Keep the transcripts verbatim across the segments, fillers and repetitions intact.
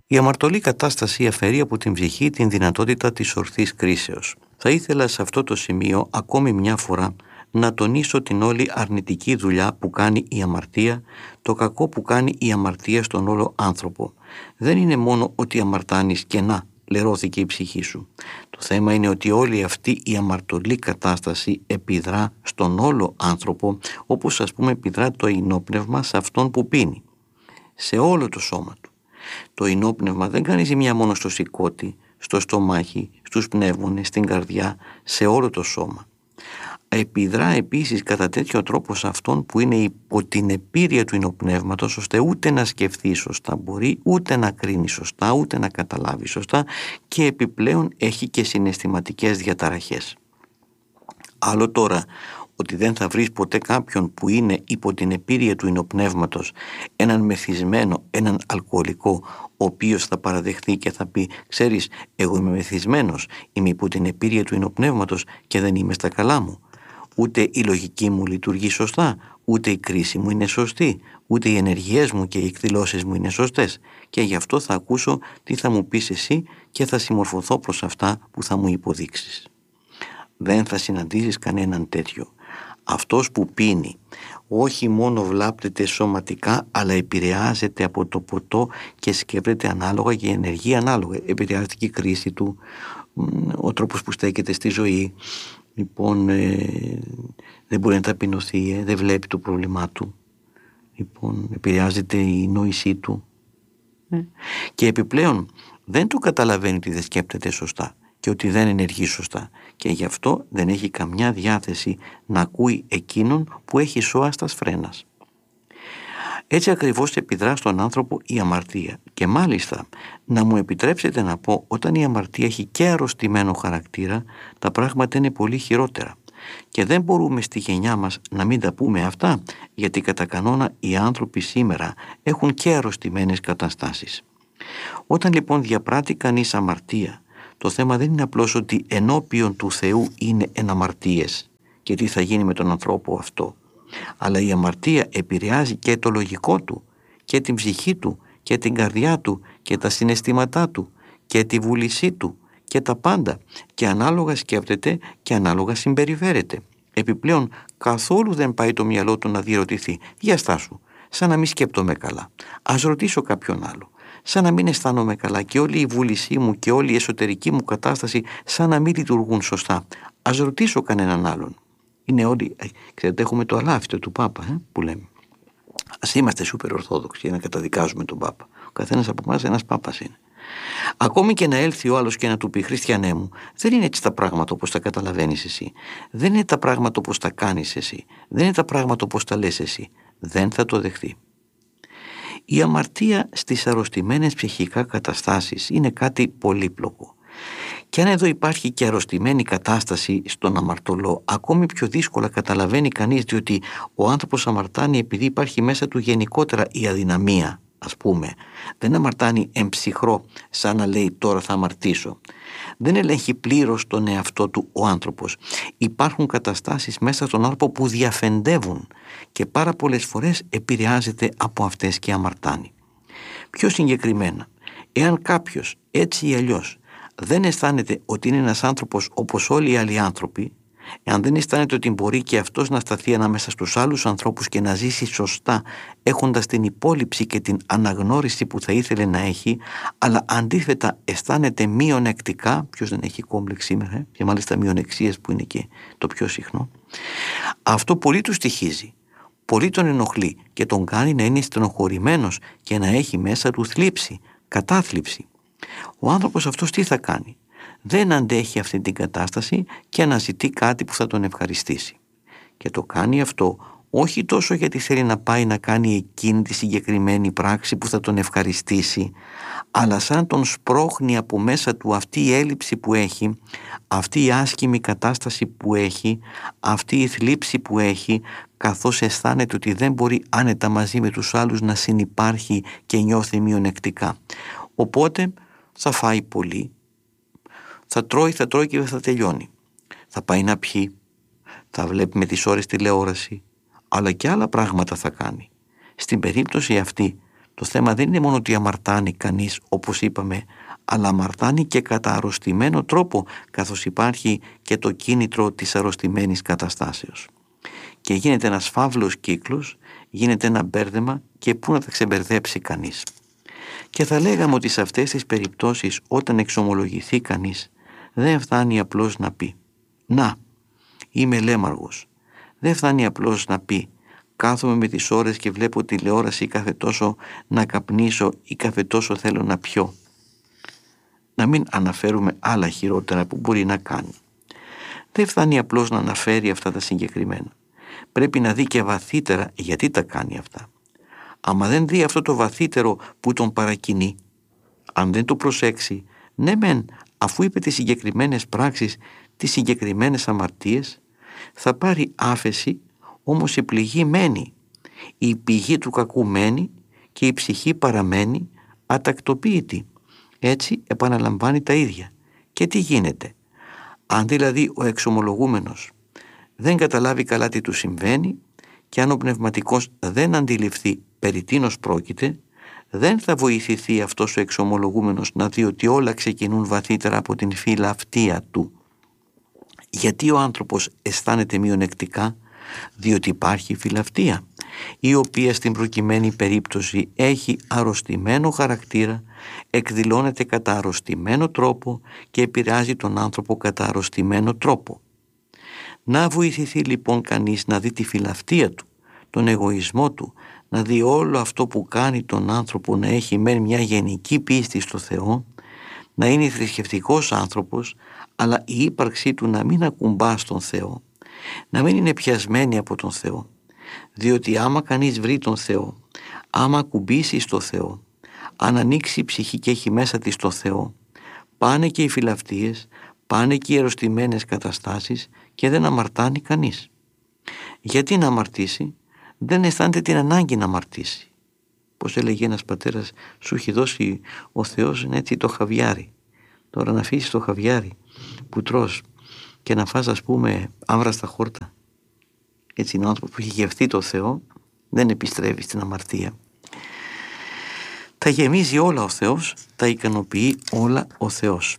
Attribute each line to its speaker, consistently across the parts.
Speaker 1: Η αμαρτωλή κατάσταση αφαιρεί από την ψυχή την δυνατότητα της ορθής κρίσεως. Θα ήθελα σε αυτό το σημείο ακόμη μια φορά να τονίσω την όλη αρνητική δουλειά που κάνει η αμαρτία, το κακό που κάνει η αμαρτία στον όλο άνθρωπο. Δεν είναι μόνο ότι αμαρτάνεις και να, λερώθηκε η ψυχή σου. Το θέμα είναι ότι όλη αυτή η αμαρτωλή κατάσταση επιδρά στον όλο άνθρωπο, όπως ας πούμε επιδρά το ινόπνευμα σε αυτόν που πίνει, σε όλο το σώμα του. Το ινόπνευμα δεν κάνει ζημιά μόνο στο σηκώτη, στο στομάχι, στους πνεύμονες, στην καρδιά, σε όλο το σώμα. Επιδρά επίσης κατά τέτοιο τρόπο σε αυτόν που είναι υπό την επίρρεια του ινοπνεύματος, ώστε ούτε να σκεφτεί σωστά μπορεί, ούτε να κρίνει σωστά, ούτε να καταλάβει σωστά, και επιπλέον έχει και συναισθηματικές διαταραχές. Άλλο τώρα ότι δεν θα βρεις ποτέ κάποιον που είναι υπό την επίρρεια του ινοπνεύματος, έναν μεθυσμένο, έναν αλκοολικό, ο οποίος θα παραδεχθεί και θα πει «Ξέρεις, εγώ είμαι μεθυσμένος, είμαι υπό την επίρρεια του ινοπνεύματος και δεν είμαι στα καλά μου. Ούτε η λογική μου λειτουργεί σωστά, ούτε η κρίση μου είναι σωστή, ούτε οι ενεργειές μου και οι εκδηλώσεις μου είναι σωστές, και γι' αυτό θα ακούσω τι θα μου πεις εσύ και θα συμμορφωθώ προς αυτά που θα μου υποδείξεις». Δεν θα συναντήσεις κανέναν τέτοιο. Αυτός που πίνει όχι μόνο βλάπτεται σωματικά, αλλά επηρεάζεται από το ποτό και σκέφτεται ανάλογα και ενεργεί ανάλογα. Επηρεάζεται και η κρίση του, ο τρόπος που στέκεται στη ζωή. Λοιπόν, ε, δεν μπορεί να ταπεινωθεί, ε, δεν βλέπει το πρόβλημά του. Λοιπόν, επηρεάζεται η νόησή του. Ε. Και επιπλέον δεν το καταλαβαίνει ότι δεν σκέπτεται σωστά και ότι δεν ενεργεί σωστά, και γι' αυτό δεν έχει καμιά διάθεση να ακούει εκείνον που έχει σώαστας φρένας. Έτσι ακριβώς επιδρά στον άνθρωπο η αμαρτία, και μάλιστα να μου επιτρέψετε να πω, όταν η αμαρτία έχει και αρρωστημένο χαρακτήρα, τα πράγματα είναι πολύ χειρότερα. Και δεν μπορούμε στη γενιά μας να μην τα πούμε αυτά, γιατί κατά κανόνα οι άνθρωποι σήμερα έχουν και αρρωστημένες καταστάσεις. Όταν λοιπόν διαπράττει κανείς αμαρτία, το θέμα δεν είναι απλώς ότι ενώπιον του Θεού είναι εν αμαρτίες και τι θα γίνει με τον ανθρώπο αυτό, αλλά η αμαρτία επηρεάζει και το λογικό του και την ψυχή του και την καρδιά του και τα συναισθήματά του και τη βούλησή του και τα πάντα, και ανάλογα σκέφτεται και ανάλογα συμπεριφέρεται. Επιπλέον καθόλου δεν πάει το μυαλό του να διερωτηθεί «Για στάσου, σαν να μην σκέπτομαι καλά, ας ρωτήσω κάποιον άλλο, σαν να μην αισθάνομαι καλά και όλη η βούλησή μου και όλη η εσωτερική μου κατάσταση σαν να μην λειτουργούν σωστά, ας ρωτήσω κανέναν άλλον». Είναι όλοι, ξέρετε, έχουμε το αλάφιτο του Πάπα ε, που λέμε. Ας είμαστε σούπερ ορθόδοξοι για να καταδικάζουμε τον Πάπα. Ο καθένας από εμάς ένας Πάπας είναι. Ακόμη και να έλθει ο άλλος και να του πει «Χριστιανέ μου, δεν είναι έτσι τα πράγματα όπως τα καταλαβαίνεις εσύ. Δεν είναι τα πράγματα όπως τα κάνεις εσύ. Δεν είναι τα πράγματα όπως τα λες εσύ». Δεν θα το δεχτεί. Η αμαρτία στις αρρωστημένες ψυχικά καταστάσεις είναι κάτι πολύπλοκο. Και αν εδώ υπάρχει και αρρωστημένη κατάσταση στον αμαρτωλό, ακόμη πιο δύσκολα καταλαβαίνει κανείς, διότι ο άνθρωπος αμαρτάνει επειδή υπάρχει μέσα του γενικότερα η αδυναμία, ας πούμε. Δεν αμαρτάνει εμψυχρό σαν να λέει «τώρα θα αμαρτήσω». Δεν ελέγχει πλήρως τον εαυτό του ο άνθρωπος. Υπάρχουν καταστάσεις μέσα στον άνθρωπο που διαφεντεύουν και πάρα πολλές φορές επηρεάζεται από αυτές και αμαρτάνει. Πιο συγκεκριμένα, εάν κάποιος έτσι ή αλλιώς δεν αισθάνεται ότι είναι ένας άνθρωπος όπως όλοι οι άλλοι άνθρωποι, εάν δεν αισθάνεται ότι μπορεί και αυτός να σταθεί ανάμεσα στους άλλους ανθρώπους και να ζήσει σωστά, έχοντας την υπόλοιψη και την αναγνώριση που θα ήθελε να έχει, αλλά αντίθετα αισθάνεται μειονεκτικά, ποιος δεν έχει κόμπλεξ σήμερα, ε? Και μάλιστα μειονεξίες που είναι και το πιο συχνό, αυτό πολύ του στοιχίζει, πολύ τον ενοχλεί και τον κάνει να είναι στενοχωρημένος και να έχει μέσα του θλίψη, κατάθλιψη. Ο άνθρωπος αυτός τι θα κάνει? Δεν αντέχει αυτή την κατάσταση και αναζητεί κάτι που θα τον ευχαριστήσει. Και το κάνει αυτό όχι τόσο γιατί θέλει να πάει να κάνει εκείνη τη συγκεκριμένη πράξη που θα τον ευχαριστήσει, αλλά σαν τον σπρώχνει από μέσα του αυτή η έλλειψη που έχει, αυτή η άσχημη κατάσταση που έχει, αυτή η θλίψη που έχει, καθώς αισθάνεται ότι δεν μπορεί άνετα μαζί με τους άλλους να συνυπάρχει και νιώθει μειονεκτικά. Οπότε θα φάει πολύ, θα τρώει, θα τρώει και δεν θα τελειώνει. Θα πάει να πιει, θα βλέπει με τις ώρες τηλεόραση, αλλά και άλλα πράγματα θα κάνει. Στην περίπτωση αυτή, Το θέμα δεν είναι μόνο ότι αμαρτάνει κανείς, όπως είπαμε, αλλά αμαρτάνει και κατά αρρωστημένο τρόπο, καθώς υπάρχει και το κίνητρο της αρρωστημένης καταστάσεως. Και γίνεται ένας φαύλος κύκλος, γίνεται ένα μπέρδεμα και πού να τα ξεμπερδέψει κανείς. Και θα λέγαμε ότι σε αυτές τις περιπτώσεις, όταν εξομολογηθεί κανείς, δεν φτάνει απλώς να πει «Να, είμαι λέμαργος». Δεν φτάνει απλώς να πει «Κάθομαι με τις ώρες και βλέπω τηλεόραση κάθε τόσο να καπνίσω ή κάθε τόσο θέλω να πιω». Να μην αναφέρουμε άλλα χειρότερα που μπορεί να κάνει. Δεν φτάνει απλώς να αναφέρει αυτά τα συγκεκριμένα. Πρέπει να δει και βαθύτερα γιατί τα κάνει αυτά. Άμα δεν δει αυτό το βαθύτερο που τον παρακινεί, αν δεν το προσέξει, ναι μεν, αφού είπε τις συγκεκριμένες πράξεις, τις συγκεκριμένες αμαρτίες, θα πάρει άφεση, όμως η πληγή μένει. Η πηγή του κακού μένει και η ψυχή παραμένει ατακτοποίητη. Έτσι επαναλαμβάνει τα ίδια. Και τι γίνεται? Αν δηλαδή ο εξομολογούμενος δεν καταλάβει καλά τι του συμβαίνει και αν ο πνευματικός δεν αντιληφθεί περί τίνος πρόκειται, δεν θα βοηθηθεί αυτός ο εξομολογούμενος να δει ότι όλα ξεκινούν βαθύτερα από την φιλαυτία του. Γιατί ο άνθρωπος αισθάνεται μειονεκτικά? Διότι υπάρχει φιλαυτία, η οποία στην προκειμένη περίπτωση έχει αρρωστημένο χαρακτήρα, εκδηλώνεται κατά αρρωστημένο τρόπο και επηρεάζει τον άνθρωπο κατά αρρωστημένο τρόπο. Να βοηθηθεί λοιπόν κανείς να δει τη φιλαυτία του, τον εγωισμό του, να δει όλο αυτό που κάνει τον άνθρωπο να έχει μεν μια γενική πίστη στο Θεό, να είναι θρησκευτικός άνθρωπος, αλλά η ύπαρξή του να μην ακουμπά στον Θεό, να μην είναι πιασμένη από τον Θεό. Διότι άμα κανείς βρει τον Θεό, άμα ακουμπήσει στο Θεό, αν ανοίξει η ψυχή και έχει μέσα της το Θεό, πάνε και οι φιλαυτίες, πάνε και οι αρρωστημένες καταστάσεις και δεν αμαρτάνει κανείς. Γιατί να αμαρτήσει? Δεν αισθάνεται την ανάγκη να αμαρτήσει. Πώς έλεγε ένας πατέρας, σου έχει δώσει ο Θεός έτσι το χαβιάρι. Τώρα να αφήσεις το χαβιάρι που τρως και να φας ας πούμε άμβραστα χόρτα. Έτσι είναι ο άνθρωπος που έχει γευτεί το Θεό, δεν επιστρέφει στην αμαρτία. Τα γεμίζει όλα ο Θεός, τα ικανοποιεί όλα ο Θεός.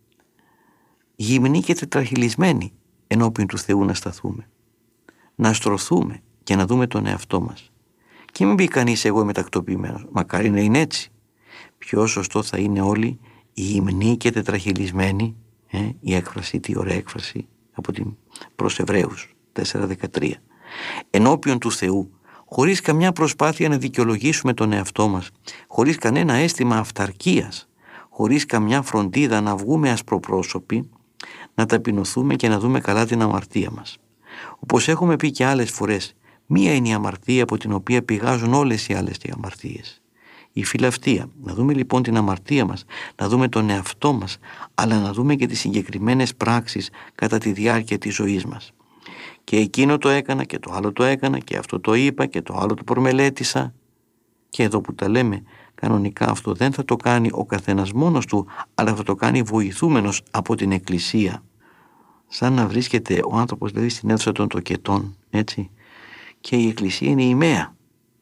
Speaker 1: Γυμνοί και τετραχυλισμένοι ενώπιον του Θεού να σταθούμε. Να στρωθούμε και να δούμε τον εαυτό μας. Και μην πει κανείς εγώ είμαι τακτοποιημένος. Μακάρι να είναι έτσι. Πιο σωστό θα είναι όλοι γυμνοί και τετραχυλισμένοι, ε, η έκφραση, τι ωραία έκφραση από την προς Εβραίους τέσσερα δεκατρία. Ενώπιον του Θεού, χωρίς καμιά προσπάθεια να δικαιολογήσουμε τον εαυτό μας, χωρίς κανένα αίσθημα αυταρκίας, χωρίς καμιά φροντίδα να βγούμε ασπροπρόσωποι, να ταπεινωθούμε και να δούμε καλά την αμαρτία μας. Όπως έχουμε πει και άλλες φορές, μία είναι η αμαρτία από την οποία πηγάζουν όλες οι άλλες οι αμαρτίες. Η φιλαυτία. Να δούμε λοιπόν την αμαρτία μας, να δούμε τον εαυτό μας, αλλά να δούμε και τις συγκεκριμένες πράξεις κατά τη διάρκεια της ζωής μας. Και εκείνο το έκανα και το άλλο το έκανα και αυτό το είπα και το άλλο το προμελέτησα. Και εδώ που τα λέμε, κανονικά αυτό δεν θα το κάνει ο καθένας μόνος του, αλλά θα το κάνει βοηθούμενος από την Εκκλησία. Σαν να βρίσκεται ο άνθρωπος δηλαδή στην αίθουσα των τοκετών, έτσι. Και η Εκκλησία είναι η μέα,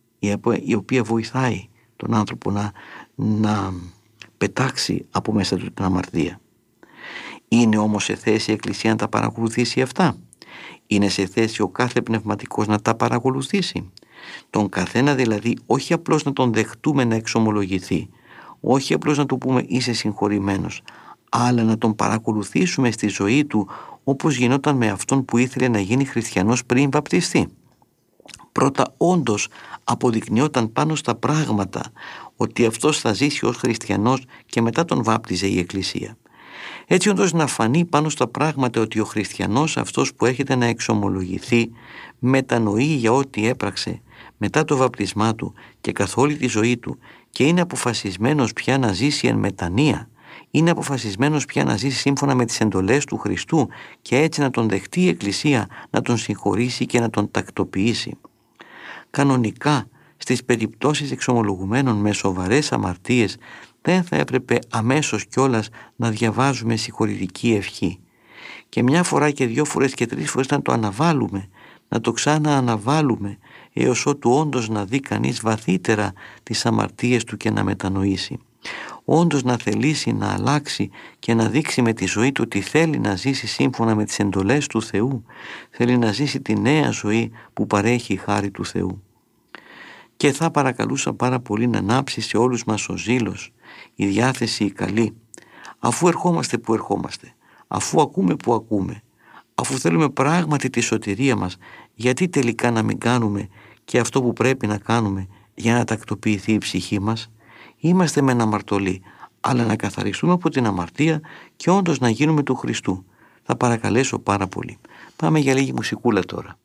Speaker 1: η οποία βοηθάει τον άνθρωπο να, να πετάξει από μέσα του την αμαρτία. Είναι όμως σε θέση η Εκκλησία να τα παρακολουθήσει αυτά? Είναι σε θέση ο κάθε πνευματικός να τα παρακολουθήσει? Τον καθένα δηλαδή όχι απλώς να τον δεχτούμε να εξομολογηθεί, όχι απλώς να του πούμε είσαι συγχωρημένος, αλλά να τον παρακολουθήσουμε στη ζωή του όπως γινόταν με αυτόν που ήθελε να γίνει χριστιανός πριν βαπτιστεί. Πρώτα όντως αποδεικνυόταν πάνω στα πράγματα ότι αυτός θα ζήσει ως χριστιανός και μετά τον βάπτιζε η Εκκλησία. Έτσι όντως να φανεί πάνω στα πράγματα ότι ο χριστιανός αυτός που έρχεται να εξομολογηθεί μετανοεί για ό,τι έπραξε μετά το βαπτισμά του και καθ' όλη τη ζωή του και είναι αποφασισμένος πια να ζήσει εν μετανία, είναι αποφασισμένος πια να ζήσει σύμφωνα με τις εντολές του Χριστού και έτσι να τον δεχτεί η Εκκλησία, να τον συγχωρήσει και να τον τακτοποιήσει. Κανονικά στις περιπτώσεις εξομολογουμένων με σοβαρές αμαρτίες δεν θα έπρεπε αμέσως κιόλας να διαβάζουμε συγχωρητική ευχή και μια φορά και δυο φορές και τρεις φορές να το αναβάλουμε, να το ξανααναβάλουμε έως ότου όντως να δει κανείς βαθύτερα τις αμαρτίες του και να μετανοήσει. Όντως να θελήσει να αλλάξει και να δείξει με τη ζωή του ότι θέλει να ζήσει σύμφωνα με τις εντολές του Θεού, θέλει να ζήσει τη νέα ζωή που παρέχει η χάρη του Θεού. Και θα παρακαλούσα πάρα πολύ να ανάψει σε όλους μας ο ζήλος, η διάθεση η καλή, αφού ερχόμαστε που ερχόμαστε, αφού ακούμε που ακούμε, αφού θέλουμε πράγματι τη σωτηρία μας, γιατί τελικά να μην κάνουμε και αυτό που πρέπει να κάνουμε για να τακτοποιηθεί η ψυχή μας? Είμαστε μεν αμαρτωλοί, αλλά να καθαριστούμε από την αμαρτία και όντως να γίνουμε του Χριστού. Θα παρακαλέσω πάρα πολύ. Πάμε για λίγη μουσικούλα τώρα.